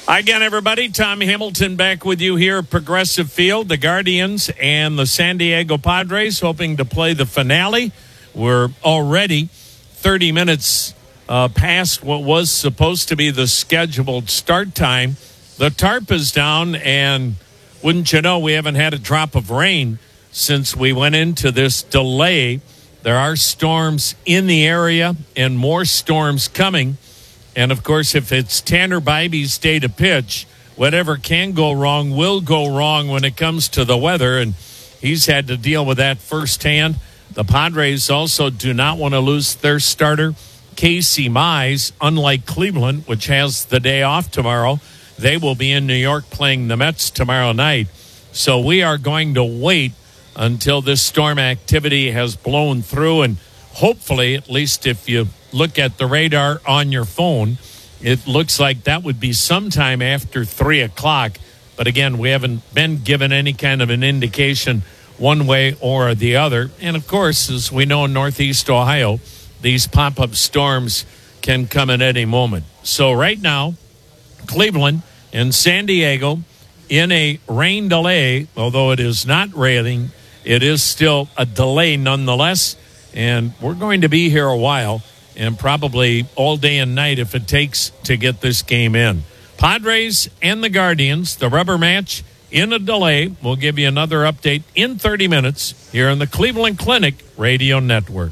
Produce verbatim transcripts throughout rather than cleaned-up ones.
Hi again, everybody. Tom Hamilton back with you here at Progressive Field. The Guardians and the San Diego Padres hoping to play the finale. We're already thirty minutes uh, past what was supposed to be the scheduled start time. The tarp is down, and wouldn't you know, we haven't had a drop of rain since we went into this delay. There are storms in the area and more storms coming. And, of course, if it's Tanner Bybee's day to pitch, whatever can go wrong will go wrong when it comes to the weather. And he's had to deal with that firsthand. The Padres also do not want to lose their starter, Casey Mize. Unlike Cleveland, which has the day off tomorrow, they will be in New York playing the Mets tomorrow night. So we are going to wait until this storm activity has blown through. And hopefully, at least if you look at the radar on your phone, it looks like that would be sometime after three o'clock. But again, we haven't been given any kind of an indication one way or the other. And of course, as we know in Northeast Ohio, these pop-up storms can come at any moment. So right now, Cleveland and San Diego in a rain delay, although it is not raining, it is still a delay nonetheless. And we're going to be here a while, and probably all day and night if it takes to get this game in. Padres and the Guardians, the rubber match in a delay. We'll give you another update in thirty minutes here on the Cleveland Clinic Radio Network.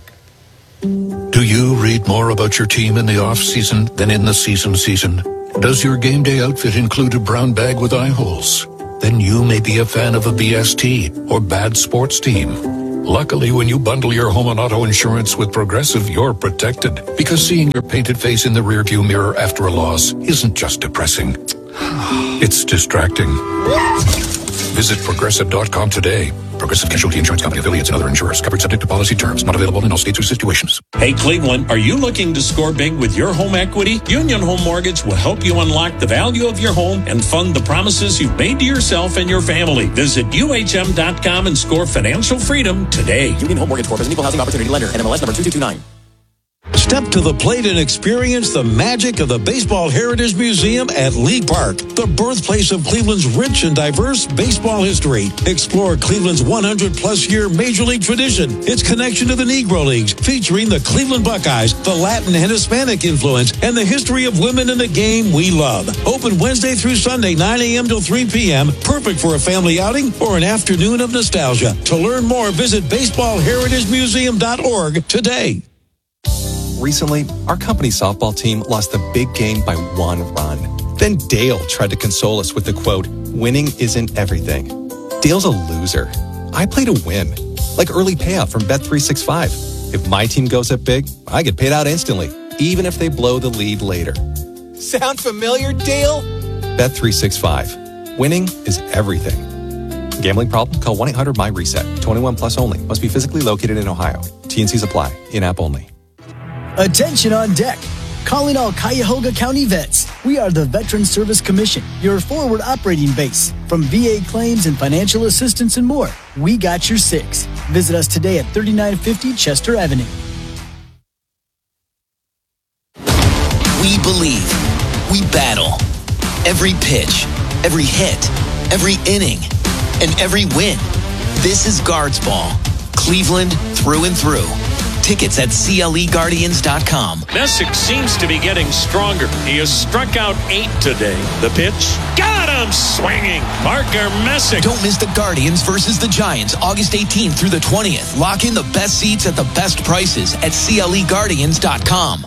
Do you read more about your team in the off-season than in the season season? Does your game day outfit include a brown bag with eye holes? Then you may be a fan of a B S T or bad sports team. Luckily, when you bundle your home and auto insurance with Progressive, you're protected. Because seeing your painted face in the rearview mirror after a loss isn't just depressing. It's distracting. Visit Progressive dot com today. Progressive Casualty Insurance Company, affiliates, and other insurers. Covered subject to policy terms. Not available in all states or situations. Hey, Cleveland, are you looking to score big with your home equity? Union Home Mortgage will help you unlock the value of your home and fund the promises you've made to yourself and your family. Visit U H M dot com and score financial freedom today. Union Home Mortgage Corp is an equal housing opportunity lender. N M L S number two two two nine. Step to the plate and experience the magic of the Baseball Heritage Museum at League Park, the birthplace of Cleveland's rich and diverse baseball history. Explore Cleveland's one hundred plus year Major League tradition, its connection to the Negro Leagues, featuring the Cleveland Buckeyes, the Latin and Hispanic influence, and the history of women in the game we love. Open Wednesday through Sunday, nine a.m. till three p.m. Perfect for a family outing or an afternoon of nostalgia. To learn more, visit baseball heritage museum dot org today. Recently, our company softball team lost the big game by one run. Then Dale tried to console us with the quote, "Winning isn't everything." Dale's a loser. I play to win, like early payout from Bet three sixty-five. If my team goes up big, I get paid out instantly, even if they blow the lead later. Sound familiar, Dale? Bet three sixty-five. Winning is everything. Gambling problem? Call one eight hundred my reset. twenty-one plus only. Must be physically located in Ohio. T and Cs apply. In-app only. Attention on deck. Calling all Cuyahoga County vets. We are the Veteran Service Commission, your forward operating base. From V A claims and financial assistance and more, we got your six. Visit us today at thirty-nine fifty Chester Avenue. We believe. We battle. Every pitch, every hit, every inning, and every win. This is Guards Ball. Cleveland through and through. Tickets at C L E Guardians dot com. Messick seems to be getting stronger. He has struck out eight today. The pitch, got him swinging. Parker Messick. Don't miss the Guardians versus the Giants, August eighteenth through the twentieth. Lock in the best seats at the best prices at C L E Guardians dot com.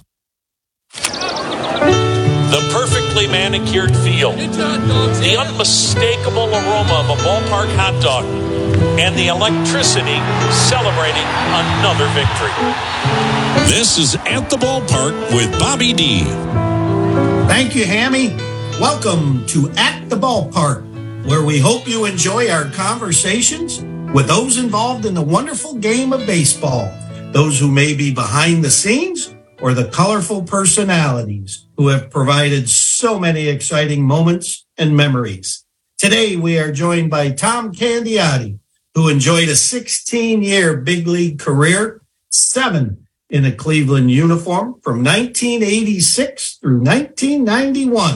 The perfectly manicured field, the unmistakable aroma of a ballpark hot dog, and the electricity celebrating another victory. This is At the Ballpark with Bobby D. Thank you, Hammy. Welcome to At the Ballpark, where we hope you enjoy our conversations with those involved in the wonderful game of baseball, those who may be behind the scenes or the colorful personalities who have provided so many exciting moments and memories. Today, we are joined by Tom Candiotti, who enjoyed a sixteen-year big league career, seven in a Cleveland uniform from nineteen eighty-six through nineteen ninety-one,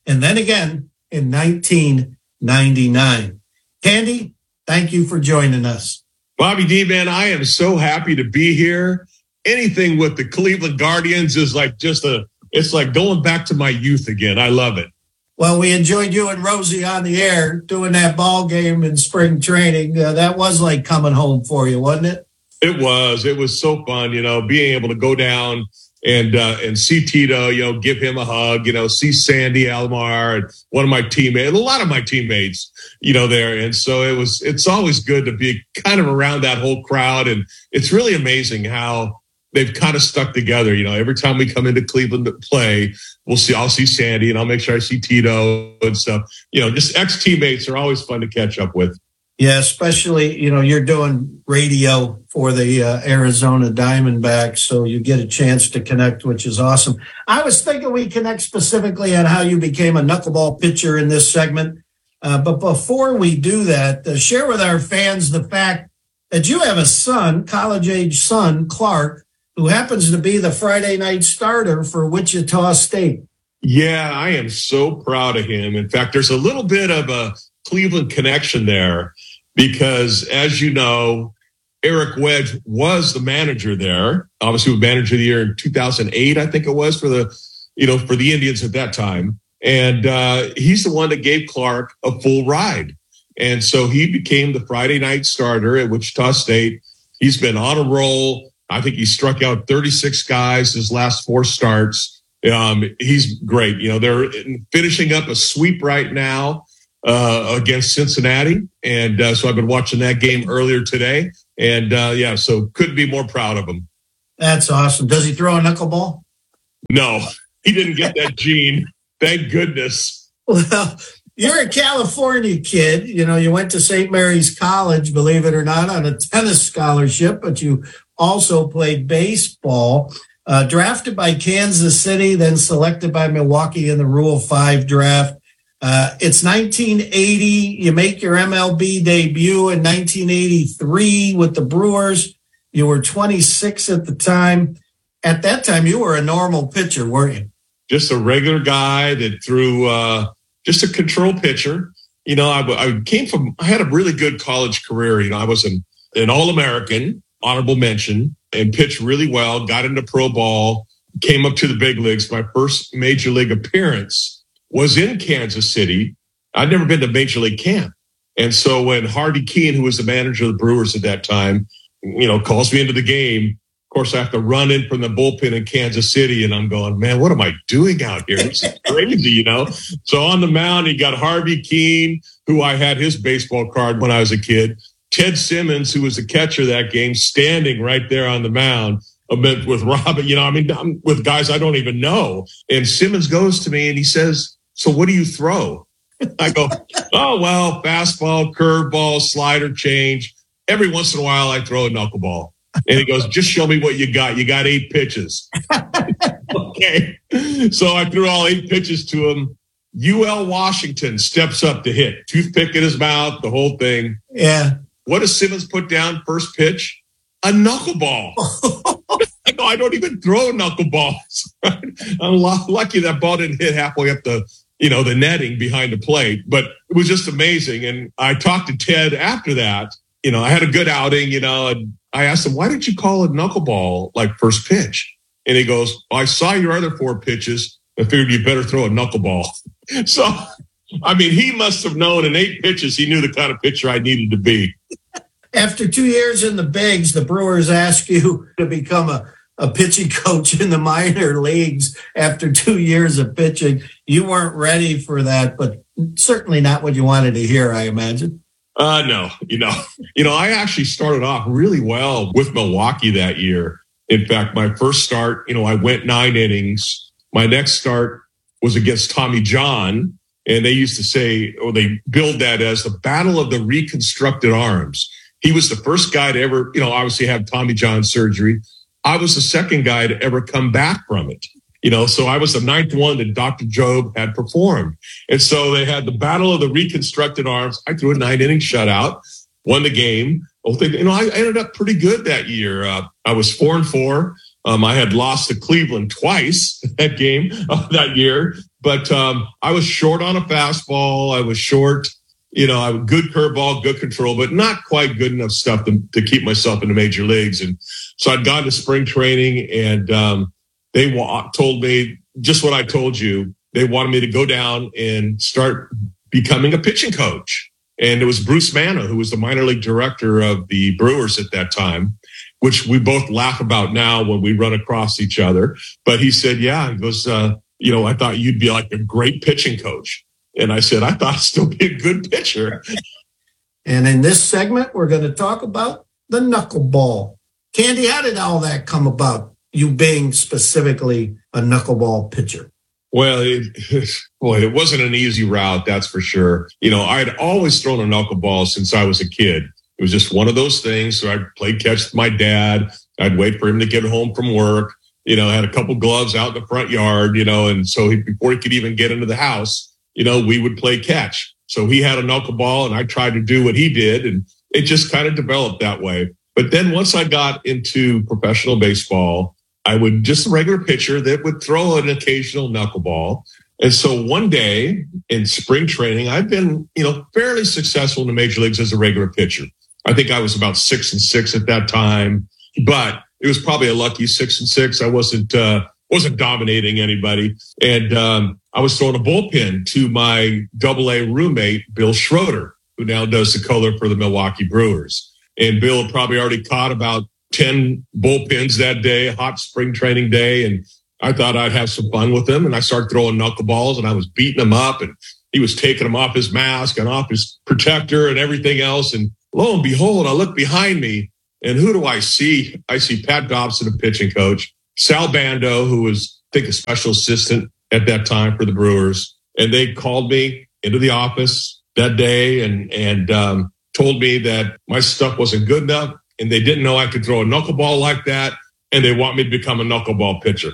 and then again in nineteen ninety-nine. Candy, thank you for joining us. Bobby D, man, I am so happy to be here. Anything with the Cleveland Guardians is like just a, it's like going back to my youth again. I love it. Well, we enjoyed you and Rosie on the air doing that ball game in spring training. Uh, that was like coming home for you, wasn't it? It was. It was so fun, you know, being able to go down and uh, and see Tito, you know, give him a hug, you know, see Sandy Alomar and one of my teammates, a lot of my teammates, you know, there. And so it was, it's always good to be kind of around that whole crowd. And it's really amazing how they've kind of stuck together. You know, every time we come into Cleveland to play, we'll see, I'll see Sandy and I'll make sure I see Tito and stuff. You know, just ex-teammates are always fun to catch up with. Yeah, especially, you know, you're doing radio for the uh, Arizona Diamondbacks, so you get a chance to connect, which is awesome. I was thinking we connect specifically on how you became a knuckleball pitcher in this segment. Uh, but before we do that, uh, share with our fans the fact that you have a son, college-age son, Clark, who happens to be the Friday night starter for Wichita State. Yeah, I am so proud of him. In fact, there's a little bit of a Cleveland connection there because, as you know, Eric Wedge was the manager there, obviously the manager of the year in two thousand eight, I think it was, for the, you know, for the Indians at that time. And uh, he's the one that gave Clark a full ride. And so he became the Friday night starter at Wichita State. He's been on a roll. I think he struck out thirty-six guys his last four starts. Um, he's great. You know, they're finishing up a sweep right now uh, against Cincinnati. And uh, so I've been watching that game earlier today. And uh, yeah, so couldn't be more proud of him. That's awesome. Does he throw a knuckleball? No, he didn't get that gene. Thank goodness. Well, you're a California kid. You know, you went to Saint Mary's College, believe it or not, on a tennis scholarship, but you also played baseball. Uh, drafted by Kansas City, then selected by Milwaukee in the Rule five draft. Uh, it's nineteen eighty. You make your M L B debut in nineteen eighty-three with the Brewers. You were twenty-six at the time. At that time, you were a normal pitcher, weren't you? Just a regular guy that threw uh, just a control pitcher. You know, I, I came from, I had a really good college career. You know, I was an, an All-American, honorable mention, and pitched really well, got into pro ball, came up to the big leagues. My first major league appearance was in Kansas City. I'd never been to major league camp. And so when Harvey Keene, who was the manager of the Brewers at that time, you know, calls me into the game, of course, I have to run in from the bullpen in Kansas City, and I'm going, man, what am I doing out here? This is crazy, you know? So on the mound, you got Harvey Keene, who I had his baseball card when I was a kid. Ted Simmons, who was the catcher that game, standing right there on the mound with Robin, you know, I mean, I'm with guys I don't even know. And Simmons goes to me and he says, so what do you throw? I go, oh, well, fastball, curveball, slider, change. Every once in a while, I throw a knuckleball. And he goes, just show me what you got. You got eight pitches. Okay. So I threw all eight pitches to him. U L Washington steps up to hit. Toothpick in his mouth, the whole thing. Yeah. What does Simmons put down first pitch? A knuckleball. I go, I don't even throw knuckleballs. Right? I'm lucky that ball didn't hit halfway up the, you know, the netting behind the plate. But it was just amazing. And I talked to Ted after that. You know, I had a good outing, you know, and I asked him, why did you call it knuckleball like first pitch? And he goes, I saw your other four pitches. I figured you better throw a knuckleball. So, I mean, he must have known in eight pitches, he knew the kind of pitcher I needed to be. After two years in the bigs, the Brewers asked you to become a, a pitching coach in the minor leagues after two years of pitching. You weren't ready for that, but certainly not what you wanted to hear, I imagine. Uh, no, you know, you know, I actually started off really well with Milwaukee that year. In fact, my first start, you know, I went nine innings. My next start was against Tommy John. And they used to say, or they billed that as the battle of the reconstructed arms. He was the first guy to ever, you know, obviously have Tommy John surgery. I was the second guy to ever come back from it. You know, so I was the ninth one that Doctor Job had performed. And so they had the battle of the reconstructed arms. I threw a nine inning shutout, won the game. You know, I ended up pretty good that year. Uh, I was four and four. Um, I had lost to Cleveland twice that game uh, that year. But um, I was short on a fastball. I was short, you know, I was good curveball, good control, but not quite good enough stuff to, to keep myself in the major leagues. And so I'd gone to spring training, and um, they wa- told me just what I told you. They wanted me to go down and start becoming a pitching coach. And it was Bruce Manna, who was the minor league director of the Brewers at that time, which we both laugh about now when we run across each other. But he said, yeah, he goes, uh, you know, I thought you'd be like a great pitching coach. And I said, I thought I'd still be a good pitcher. And in this segment, we're going to talk about the knuckleball. Candy, how did all that come about, you being specifically a knuckleball pitcher? Well, it, boy, it wasn't an easy route, that's for sure. You know, I'd always thrown a knuckleball since I was a kid. It was just one of those things. So I'd play catch with my dad. I'd wait for him to get home from work. You know, had a couple gloves out in the front yard, you know, and so he, before he could even get into the house, you know, we would play catch. So he had a knuckleball, and I tried to do what he did, and it just kind of developed that way. But then once I got into professional baseball, I would just a regular pitcher that would throw an occasional knuckleball. And so one day in spring training, I've been, you know, fairly successful in the major leagues as a regular pitcher. I think I was about six and six at that time, but it was probably a lucky six and six. I wasn't uh, wasn't dominating anybody, and um, I was throwing a bullpen to my Double A roommate Bill Schroeder, who now does the color for the Milwaukee Brewers. And Bill had probably already caught about ten bullpens that day, hot spring training day, and I thought I'd have some fun with him. And I started throwing knuckleballs, and I was beating him up, and he was taking him off his mask and off his protector and everything else. And lo and behold, I look behind me, and who do I see? I see Pat Dobson, a pitching coach, Sal Bando, who was, I think, a special assistant at that time for the Brewers. And they called me into the office that day and, and um, told me that my stuff wasn't good enough, and they didn't know I could throw a knuckleball like that, and they want me to become a knuckleball pitcher.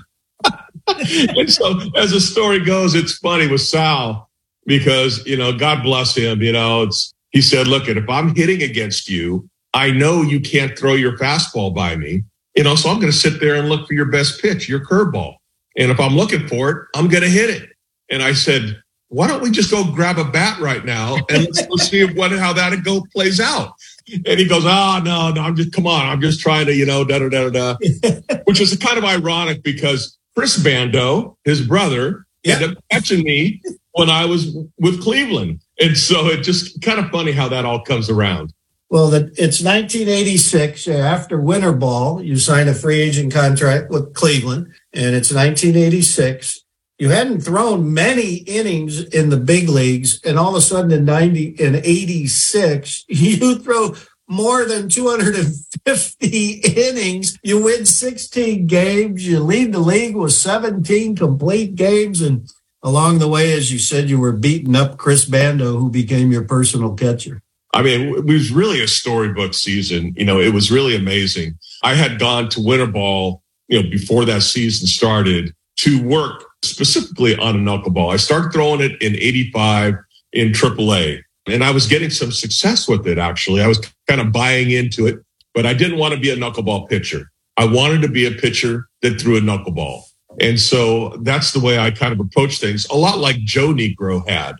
And so as the story goes, it's funny with Sal because, you know, God bless him, you know, it's, he said, look, if I'm hitting against you, I know you can't throw your fastball by me, you know, so I'm going to sit there and look for your best pitch, your curveball. And if I'm looking for it, I'm going to hit it. And I said, why don't we just go grab a bat right now and let's, let's see what, how that go plays out. And he goes, oh, no, no, I'm just, come on. I'm just trying to, you know, da, da, da, da, which is kind of ironic because Chris Bando, his brother, yeah. ended up catching me when I was with Cleveland. And so it's just kind of funny how that all comes around. Well, the, it's nineteen eighty-six. After winter ball, you signed a free agent contract with Cleveland, and it's nineteen eighty-six. You hadn't thrown many innings in the big leagues, and all of a sudden in ninety in eighty-six, you throw more than two hundred fifty innings. You win sixteen games. You lead the league with seventeen complete games, and along the way, as you said, you were beating up Chris Bando, who became your personal catcher. I mean, it was really a storybook season. You know, it was really amazing. I had gone to winter ball, you know, before that season started to work specifically on a knuckleball. I started throwing it in eighty-five in triple A, and I was getting some success with it, actually. I was kind of buying into it, but I didn't want to be a knuckleball pitcher. I wanted to be a pitcher that threw a knuckleball. And so that's the way I kind of approached things, a lot like Joe Negro had.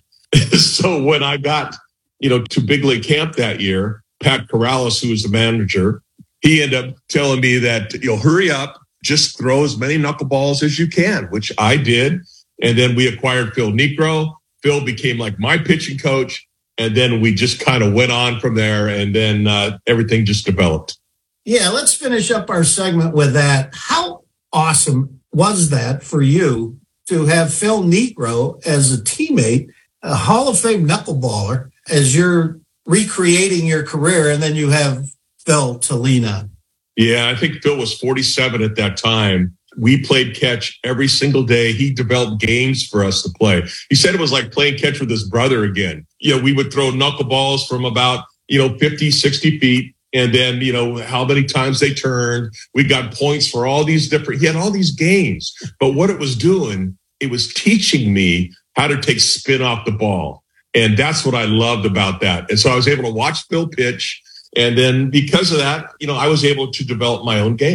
So when I got, you know, to big league camp that year, Pat Corrales, who was the manager, he ended up telling me that, you know, hurry up, just throw as many knuckleballs as you can, which I did. And then we acquired Phil Niekro. Phil became like my pitching coach. And then we just kind of went on from there. And then uh, everything just developed. Yeah, let's finish up our segment with that. How awesome was that for you to have Phil Niekro as a teammate, a Hall of Fame knuckleballer, as you're recreating your career, and then you have Phil Tolina? Yeah, I think Phil was forty-seven at that time. We played catch every single day. He developed games for us to play. He said it was like playing catch with his brother again. You know, we would throw knuckleballs from about, you know, fifty, sixty feet. And then, you know, how many times they turned. We got points for all these different, he had all these games. But what it was doing, it was teaching me how to take spin off the ball. And that's what I loved about that. And so I was able to watch Phil pitch. And then because of that, you know, I was able to develop my own game.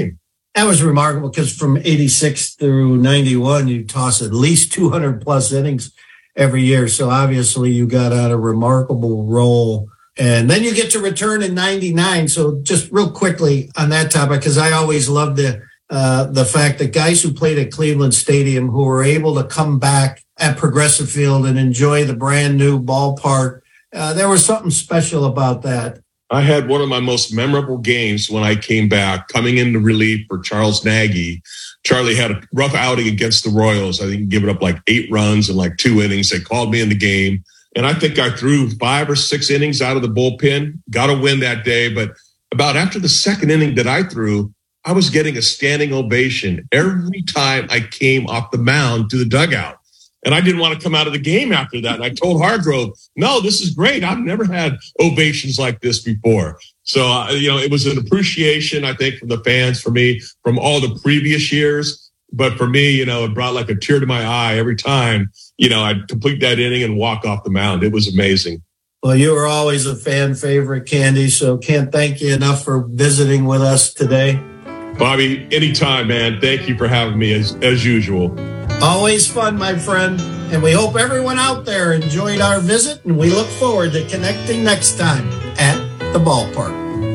That was remarkable because from eighty-six through ninety-one, you toss at least two hundred plus innings every year. So obviously you got on a remarkable roll. And then you get to return in ninety-nine. So just real quickly on that topic, because I always loved the, uh, the fact that guys who played at Cleveland Stadium who were able to come back at Progressive Field and enjoy the brand new ballpark, uh, there was something special about that. I had one of my most memorable games when I came back, coming into relief for Charles Nagy. Charlie had a rough outing against the Royals. I think giving up like eight runs in like two innings. They called me in the game. And I think I threw five or six innings out of the bullpen, got a win that day. But about after the second inning that I threw, I was getting a standing ovation every time I came off the mound to the dugout. And I didn't want to come out of the game after that. And I told Hargrove, no, this is great. I've never had ovations like this before. So, uh, you know, it was an appreciation, I think, from the fans, for me, from all the previous years. But for me, you know, it brought like a tear to my eye every time, you know, I'd complete that inning and walk off the mound. It was amazing. Well, you were always a fan favorite, Candy, so can't thank you enough for visiting with us today. Bobby, anytime, man. Thank you for having me as, as usual. Always fun, my friend. And we hope everyone out there enjoyed our visit, and we look forward to connecting next time at the ballpark.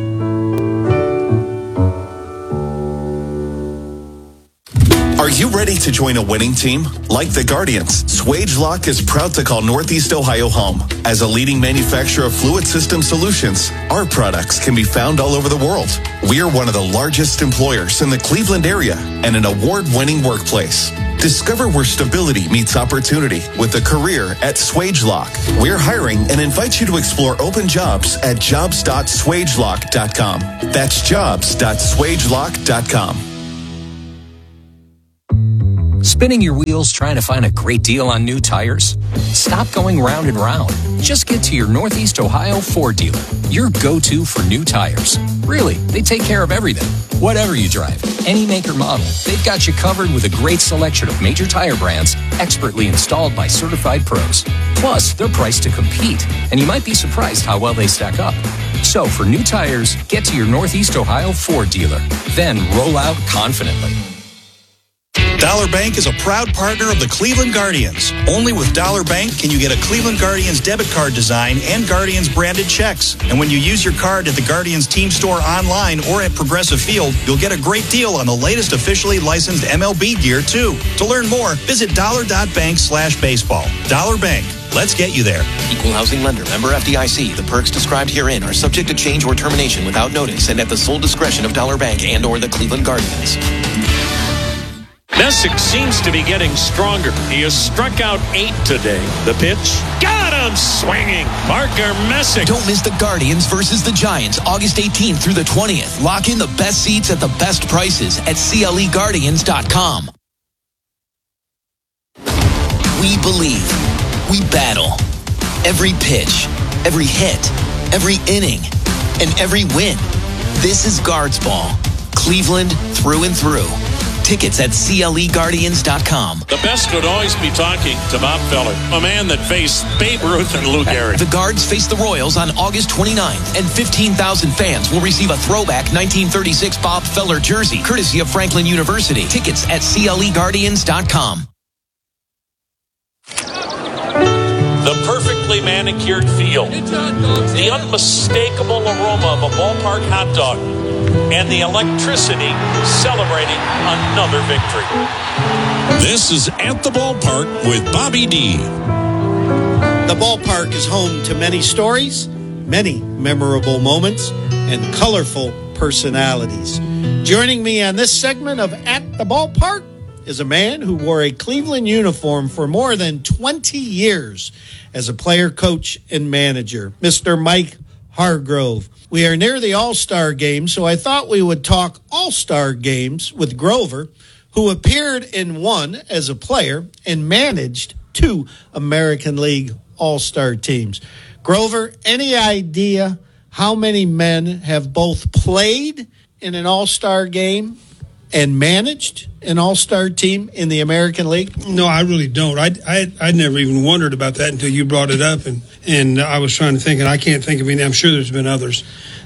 Are you ready to join a winning team? Like the Guardians, Swagelok is proud to call Northeast Ohio home. As a leading manufacturer of fluid system solutions, our products can be found all over the world. We are one of the largest employers in the Cleveland area and an award-winning workplace. Discover where stability meets opportunity with a career at Swagelok. We're hiring and invite you to explore open jobs at jobs dot swagelok dot com. That's jobs dot swagelok dot com. Spinning your wheels trying to find a great deal on new tires? Stop going round and round. Just get to your Northeast Ohio Ford dealer, your go-to for new tires. Really, they take care of everything. Whatever you drive, any make or model, they've got you covered with a great selection of major tire brands, expertly installed by certified pros. Plus, they're priced to compete, and you might be surprised how well they stack up. So for new tires, get to your Northeast Ohio Ford dealer. Then roll out confidently. Dollar Bank is a proud partner of the Cleveland Guardians. Only with Dollar Bank can you get a Cleveland Guardians debit card design and Guardians branded checks. And when you use your card at the Guardians team store online or at Progressive Field, you'll get a great deal on the latest officially licensed M L B gear, too. To learn more, visit dollar dot bank slash baseball. Dollar Bank. Let's get you there. Equal housing lender. Member F D I C. The perks described herein are subject to change or termination without notice and at the sole discretion of Dollar Bank and or the Cleveland Guardians. Messick seems to be getting stronger. He has struck out eight today. The pitch, got him swinging. Parker Messick. Don't miss the Guardians versus the Giants, August eighteenth through the twentieth. Lock in the best seats at the best prices at C L E guardians dot com. We believe. We battle. Every pitch, every hit, every inning, and every win. This is Guards Ball. Cleveland through and through. Tickets at C L E guardians dot com. The best would always be talking to Bob Feller, a man that faced Babe Ruth and Lou Gehrig. The Guards face the Royals on August twenty-ninth, and fifteen thousand fans will receive a throwback nineteen thirty-six Bob Feller jersey, courtesy of Franklin University. Tickets at C L E guardians dot com. The perfectly manicured field, the unmistakable aroma of a ballpark hot dog, and the electricity celebrating another victory. This is At the Ballpark with Bobby D. The ballpark is home to many stories, many memorable moments, and colorful personalities. Joining me on this segment of At the Ballpark is a man who wore a Cleveland uniform for more than twenty years as a player, coach, and manager, Mister Mike Hargrove. We are near the All-Star game, so I thought we would talk All-Star games with Grover, who appeared in one as a player and managed two American League All-Star teams. Grover, any idea how many men have both played in an All-Star game and managed an All-Star team in the American League? No, I really don't. I I I never even wondered about that until you brought it up, and and I was trying to think, and I can't think of any. I'm sure there's been others.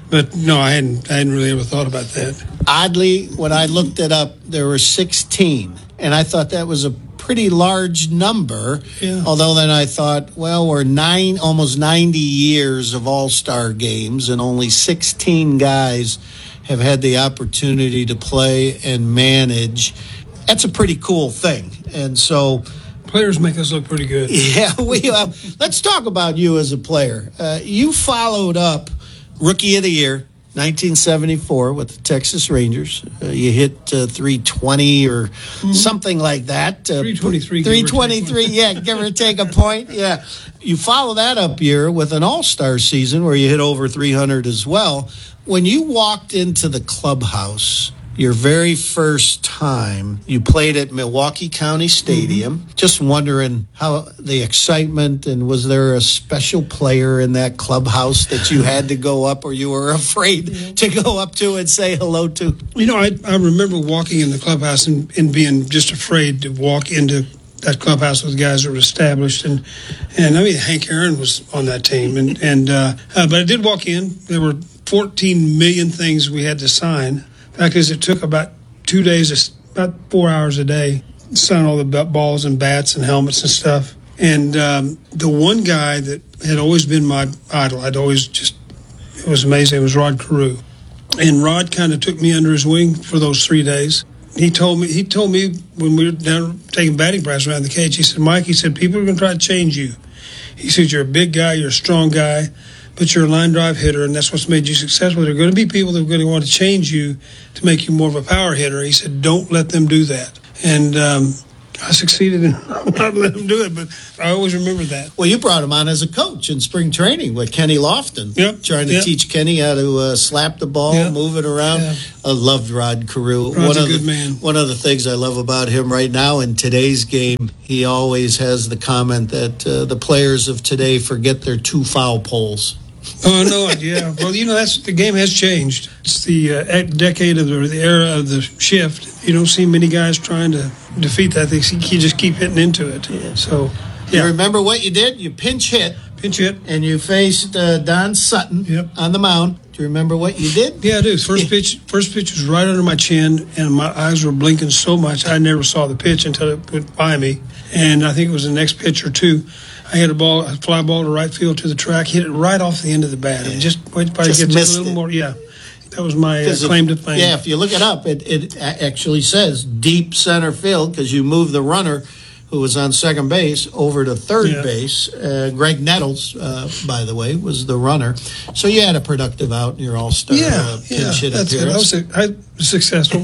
But no, I hadn't. I hadn't really ever thought about that. Oddly, when I looked it up, there were sixteen, and I thought that was a pretty large number. Yeah. Although then I thought, well, we're nine, almost ninety years of All-Star games, and only sixteen guys have had the opportunity to play and manage. That's a pretty cool thing, and so. Players make us look pretty good. Yeah, we. Uh, let's talk about you as a player. Uh, you followed up Rookie of the Year, nineteen seventy-four, with the Texas Rangers. Uh, you hit uh, three twenty or mm-hmm. something like that. Uh, three twenty-three. three twenty-three, yeah, give or take a point. Yeah, you follow that up year with an All-Star season where you hit over three hundred as well. When you walked into the clubhouse, your very first time, you played at Milwaukee County Stadium. Mm-hmm. Just wondering how the excitement, and was there a special player in that clubhouse that you had to go up or you were afraid to go up to and say hello to? You know, I, I remember walking in the clubhouse and, and being just afraid to walk into that clubhouse with guys that were established. And, and I mean, Hank Aaron was on that team. And, and uh, uh, but I did walk in. There were fourteen million things we had to sign. Fact is, it took about two days, about four hours a day, to sign all the balls and bats and helmets and stuff. And um, the one guy that had always been my idol, I'd always just, it was amazing, it was Rod Carew. And Rod kind of took me under his wing for those three days. He told me, he told me when we were down taking batting practice around the cage, he said, Mike, he said, people are going to try to change you. He said, you're a big guy, you're a strong guy, but you're a line drive hitter, and that's what's made you successful. There are going to be people that are going to want to change you to make you more of a power hitter. He said, don't let them do that. And um, I succeeded in not letting them do it, but I always remember that. Well, you brought him on as a coach in spring training with Kenny Lofton. Yep. Trying to yep. teach Kenny how to uh, slap the ball, yep. move it around. Yeah. I loved Rod Carew. Rod's one a of good the, man. One of the things I love about him right now in today's game, he always has the comment that uh, the players of today forget their two foul poles. Oh, no, yeah. Well, you know, that's the game has changed. It's the uh, decade of the, the era of the shift. You don't see many guys trying to defeat that. They you just keep hitting into it. Yeah. So, yeah. You remember what you did? You pinch hit. Pinch hit. And you faced uh, Don Sutton yep. on the mound. Do you remember what you did? Yeah, I do. First yeah. pitch First pitch was right under my chin, and my eyes were blinking so much I never saw the pitch until it went by me. And I think it was the next pitch or two. I hit a ball, a fly ball to right field to the track, hit it right off the end of the bat. Yeah. And just wait to get just a little it. more. Yeah, that was my uh, claim to fame. Yeah, if you look it up, it, it actually says deep center field because you move the runner who was on second base over to third yeah. base. Uh, Greg Nettles, uh, by the way, was the runner. So you had a productive out in your All-Star yeah, uh, pinch yeah, hit that's appearance. It. I was, I was successful.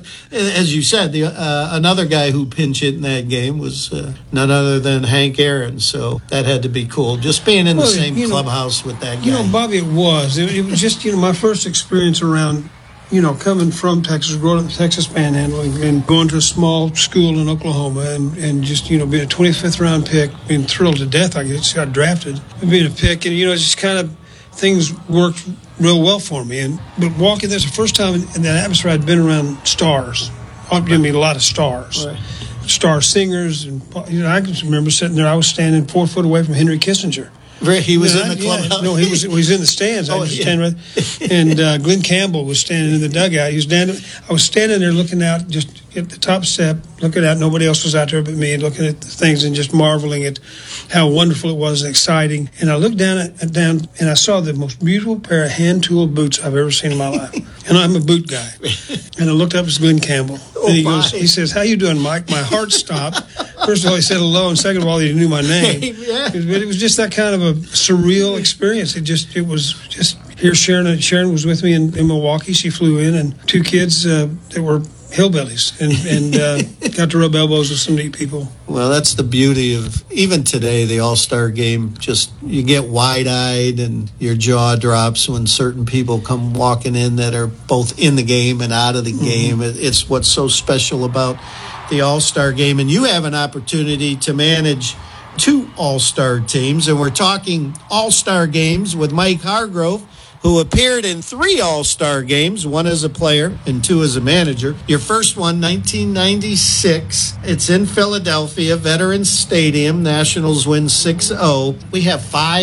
As you said, the uh, another guy who pinch hit in that game was uh, none other than Hank Aaron. So that had to be cool. Just being in well, the same you know, clubhouse with that guy. You know, Bobby, it was. It, it was just, you know, my first experience around, you know, coming from Texas, growing up in the Texas Panhandle, and, and going to a small school in Oklahoma, and, and just, you know, being a twenty-fifth round pick, being thrilled to death. I just got drafted, being a pick, and, you know, it's just kind of things worked real well for me. And but walking, that's the first time in, in that atmosphere I'd been around stars. I mean, a lot of stars. Right. Star singers. And, you know, I can remember sitting there, I was standing four foot away from Henry Kissinger. He was yeah, in the clubhouse. Yeah, no, he was. He was in the stands. I oh, was yeah. standing right, and uh, Glenn Campbell was standing in the dugout. He was standing. I was standing there looking out, just at the top step, looking out. Nobody else was out there but me, and looking at the things and just marveling at how wonderful it was and exciting. And I looked down at down, and I saw the most beautiful pair of hand-tooled boots I've ever seen in my life. And I'm a boot guy. And I looked up at Glenn Campbell, oh, and he my. goes, he says, "How you doing, Mike?" My heart stopped. First of all, he said hello, and second of all, he knew my name. yeah. But it was just that kind of a surreal experience. It just, it was just here. Sharon, Sharon was with me in, in Milwaukee. She flew in, and two kids uh, that were hillbillies, and, and uh, got to rub elbows with some neat people. Well, that's the beauty of even today, the All-Star game. Just you get wide-eyed and your jaw drops when certain people come walking in that are both in the game and out of the mm-hmm. game. It, it's what's so special about the All-Star game, and you have an opportunity to manage two All-Star teams, and we're talking All-Star games with Mike Hargrove, who appeared in three All-Star games, one as a player and two as a manager. Your first one, nineteen ninety-six. It's in Philadelphia, Veterans Stadium. Nationals win six oh. We have five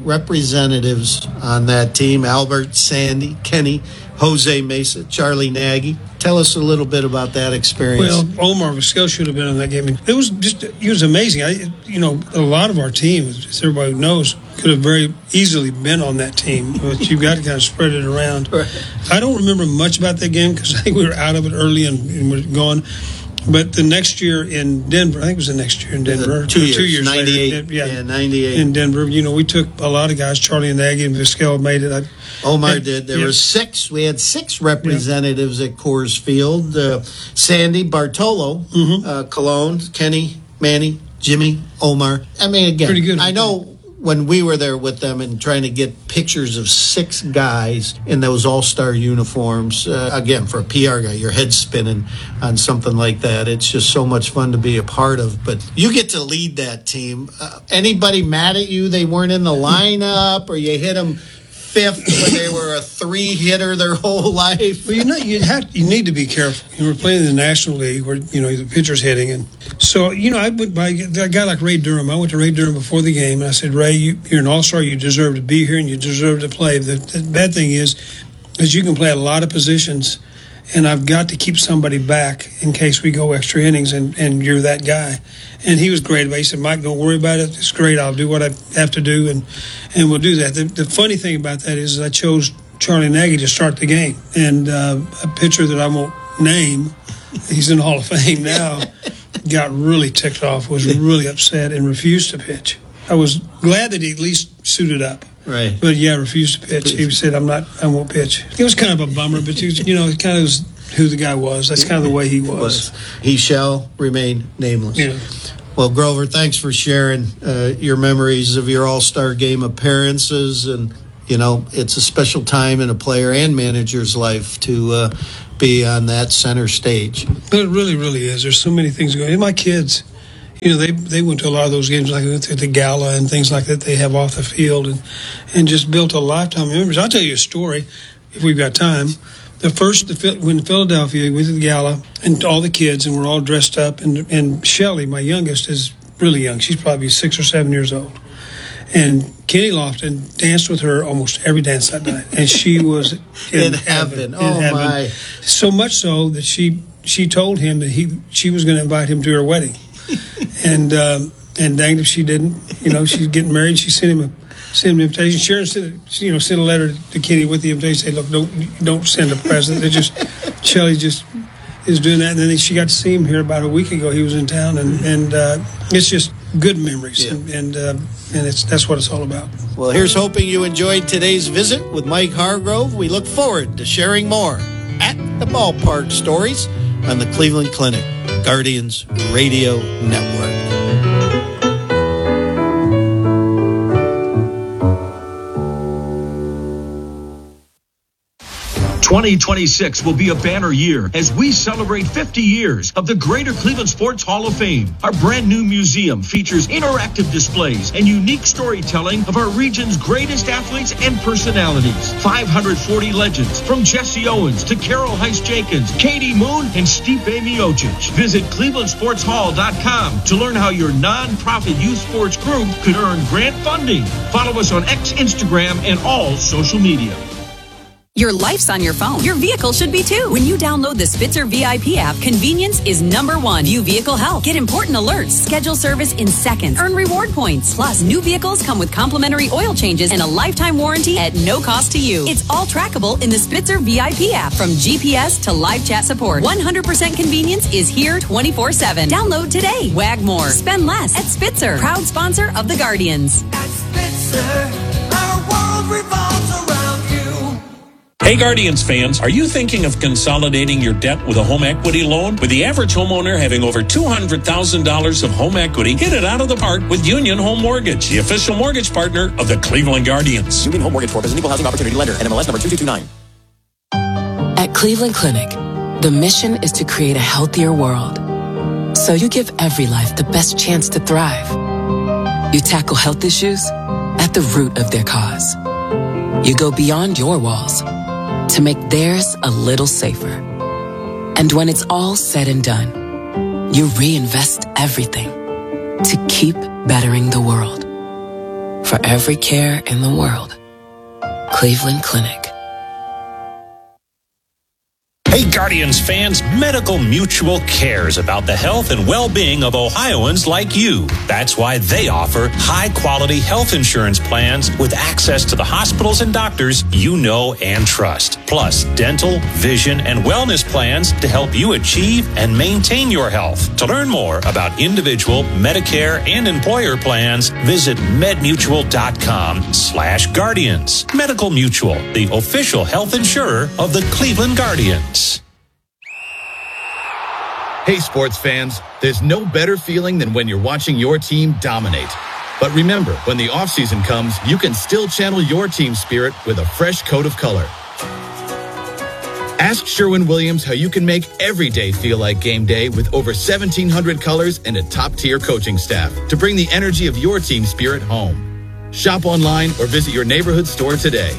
representatives on that team: Albert, Sandy, Kenny, Jose Mesa, Charlie Nagy. Tell us a little bit about that experience. Well, Omar Vizquel should have been on that game. It was just, it was amazing. I, you know, a lot of our team, as everybody knows, could have very easily been on that team, but you've got to kind of spread it around. I don't remember much about that game because I think we were out of it early and, and we're gone. But the next year in Denver, I think it was the next year in Denver. Two years, two years ninety-eight. Later, yeah, yeah, ninety-eight. In Denver, you know, we took a lot of guys. Charlie and Nagy and Vizquel made it. I, Omar and, did. There yeah. were six. We had six representatives yeah. at Coors Field. Uh, Sandy, Bartolo, mm-hmm. uh, Cologne, Kenny, Manny, Jimmy, Omar. I mean, again, pretty good. I know when we were there with them and trying to get pictures of six guys in those all-star uniforms, uh, again, for a P R guy, your head's spinning on something like that. It's just so much fun to be a part of. But you get to lead that team. Uh, anybody mad at you they weren't in the lineup, or you hit them fifth when they were a three-hitter their whole life? Well, you know, you have you need to be careful. You were playing in the National League where, you know, the pitcher's hitting. And so, you know, I went by a guy like Ray Durham. I went to Ray Durham before the game, and I said, Ray, you, you're an all-star. You deserve to be here, and you deserve to play. The, the bad thing is, is you can play a lot of positions, and I've got to keep somebody back in case we go extra innings, and, and you're that guy. And he was great about it. He said, Mike, don't worry about it. It's great. I'll do what I have to do, and, and we'll do that. The, the funny thing about that is I chose Charlie Nagy to start the game. And uh, a pitcher that I won't name, he's in the Hall of Fame now, got really ticked off, was really upset, and refused to pitch. I was glad that he at least suited up. Right. But, yeah, refused to pitch. He said, I'm not, I won't pitch. It was kind of a bummer, but, you know, it kind of was who the guy was. That's kind of the way he was. He shall remain nameless. Yeah. Well, Grover, thanks for sharing uh, your memories of your All-Star Game appearances. And, you know, it's a special time in a player and manager's life to uh, be on that center stage. But it really, really is. There's so many things going on. And my kids, you know, they they went to a lot of those games, like they went to the gala and things like that they have off the field, and, and just built a lifetime of memories. I'll tell you a story, if we've got time. The first, the, when Philadelphia, we went to the gala, and all the kids, and we're all dressed up, and and Shelly, my youngest, is really young. She's probably six or seven years old. And Kenny Lofton danced with her almost every dance that night, and she was in, in heaven. heaven. Oh, in heaven. my. So much so that she she told him that he she was going to invite him to her wedding. and um, and danged if she didn't. You know, she's getting married. She sent him a send an invitation. Sharon sent, you know, sent a letter to Kenny with the invitation. Say, look, don't don't send a present. They just Shelly just is doing that. And then she got to see him here about a week ago. He was in town, and and uh, it's just good memories, yeah. and and, uh, and it's that's what it's all about. Well, here's hoping you enjoyed today's visit with Mike Hargrove. We look forward to sharing more at the Ballpark Stories on the Cleveland Clinic Guardians Radio Network. twenty twenty-six will be a banner year as we celebrate fifty years of the Greater Cleveland Sports Hall of Fame. Our brand new museum features interactive displays and unique storytelling of our region's greatest athletes and personalities. five hundred forty legends from Jesse Owens to Carol Heiss-Jenkins, Katie Moon, and Stipe Miocic. Visit cleveland sports hall dot com to learn how your nonprofit youth sports group could earn grant funding. Follow us on X, Instagram, and all social media. Your life's on your phone. Your vehicle should be too. When you download the Spitzer V I P app, convenience is number one. View vehicle health. Get important alerts. Schedule service in seconds. Earn reward points. Plus, new vehicles come with complimentary oil changes and a lifetime warranty at no cost to you. It's all trackable in the Spitzer V I P app. From G P S to live chat support, one hundred percent convenience is here twenty-four seven. Download today. Wag more. Spend less at Spitzer. Proud sponsor of the Guardians. At Spitzer, our world revolves around you. Hey Guardians fans, are you thinking of consolidating your debt with a home equity loan? With the average homeowner having over two hundred thousand dollars of home equity, hit it out of the park with Union Home Mortgage, the official mortgage partner of the Cleveland Guardians. Union Home Mortgage Corp is an equal housing opportunity lender. N M L S number two two two nine. At Cleveland Clinic, the mission is to create a healthier world. So you give every life the best chance to thrive. You tackle health issues at the root of their cause. You go beyond your walls to make theirs a little safer. And when it's all said and done, you reinvest everything to keep bettering the world. For every care in the world. Cleveland Clinic. Hey Guardians fans, Medical Mutual cares about the health and well-being of Ohioans like you. That's why they offer high-quality health insurance plans with access to the hospitals and doctors you know and trust. Plus, dental, vision, and wellness plans to help you achieve and maintain your health. To learn more about individual, Medicare, and employer plans, visit medmutual.com slash guardians. Medical Mutual, the official health insurer of the Cleveland Guardians. Hey, sports fans, there's no better feeling than when you're watching your team dominate. But remember, when the offseason comes, you can still channel your team spirit with a fresh coat of color. Ask Sherwin-Williams how you can make every day feel like game day with over seventeen hundred colors and a top-tier coaching staff to bring the energy of your team spirit home. Shop online or visit your neighborhood store today.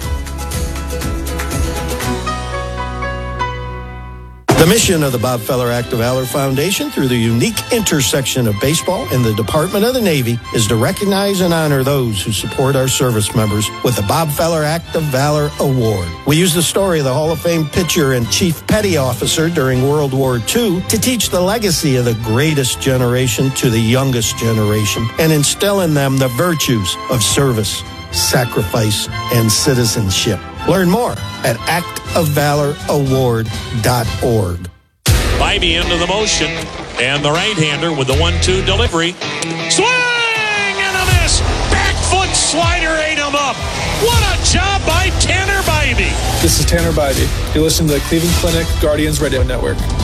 The mission of the Bob Feller Act of Valor Foundation, through the unique intersection of baseball and the Department of the Navy, is to recognize and honor those who support our service members with the Bob Feller Act of Valor Award. We use the story of the Hall of Fame pitcher and chief petty officer during World War Two to teach the legacy of the greatest generation to the youngest generation and instill in them the virtues of service, sacrifice, and citizenship. Learn more at act of valor award dot org. Bybee into the motion, and the right-hander with the one two delivery. Swing and a miss! Back foot slider ate him up. What a job by Tanner Bybee. This is Tanner Bybee. You listen to the Cleveland Clinic Guardians Radio Network.